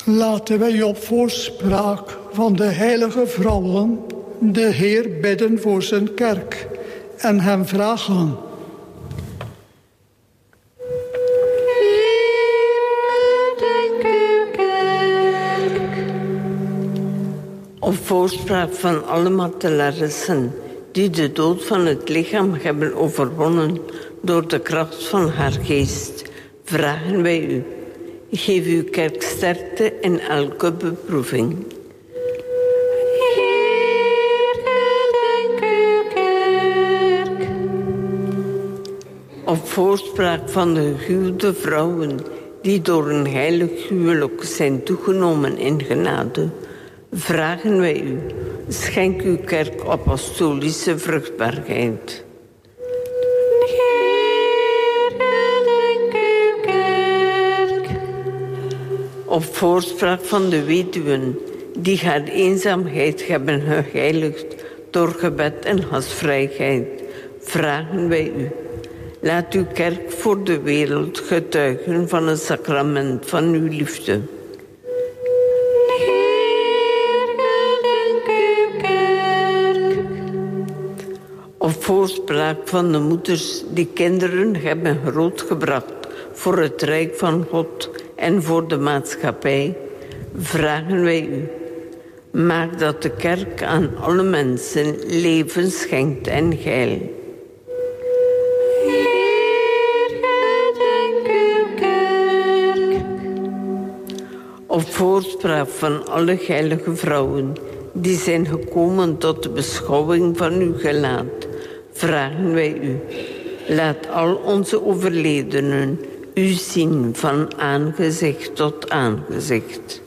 Laten wij op voorspraak van de heilige vrouwen de Heer bidden voor zijn kerk en hem vragen. Op voorspraak van alle martelaressen die de dood van het lichaam hebben overwonnen door de kracht van haar geest, vragen wij u. Geef uw kerk sterkte in elke beproeving. Heer, gedenk uw kerk. Op voorspraak van de gehuwde vrouwen die door een heilig huwelijk zijn toegenomen in genade, vragen wij u. Schenk uw kerk apostolische vruchtbaarheid. Op voorspraak van de weduwen die haar eenzaamheid hebben geheiligd door gebed en gastvrijheid, vragen wij u. Laat uw kerk voor de wereld getuigen van het sacrament van uw liefde. Heer, gedenk uw kerk. Op voorspraak van de moeders die kinderen hebben grootgebracht voor het rijk van God en voor de maatschappij, vragen wij u. Maak dat de kerk aan alle mensen leven schenkt en heil. Heer, gedenk uw kerk. Op voorspraak van alle heilige vrouwen die zijn gekomen tot de beschouwing van uw gelaat, vragen wij u. Laat al onze overledenen u zien van aangezicht tot aangezicht.